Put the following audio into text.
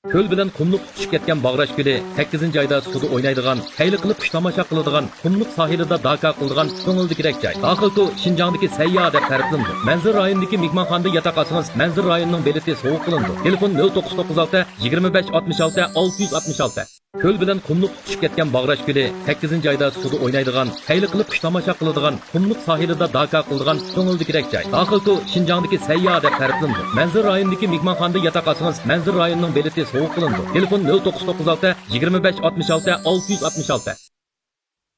ko'l bilan qumliq tutishib ketgan Bag'rash ko'li 8-oyda suvda o'ynaydigan, kayli qilib qush tomosha qiladigan, qumliq sohilida daka qiladigan ko'ngildikidek joy. Daxilku Şinjandagi sayyo deb ta'riflandi. Manzil rayonidagi mehmonxonada yotoq olsangiz, Manzil rayonining beleti sovuq qilindi. Telefon 0996 25 66 666. Ko'l bilan qumliq tutishib ketgan Bag'rash ko'li 8-oyda suvda o'ynaydigan, kayli qilib qush tomosha qiladigan, qumliq sohilida daka qiladigan ko'ngildikidek joy. Daxilku Şinjandagi sayyo deb ta'riflandi. Manzil rayonidagi mehmonxonada yotoq olsangiz, Manzil rayonining beleti sovuq qilindi. Telefon 0996 25 66 666.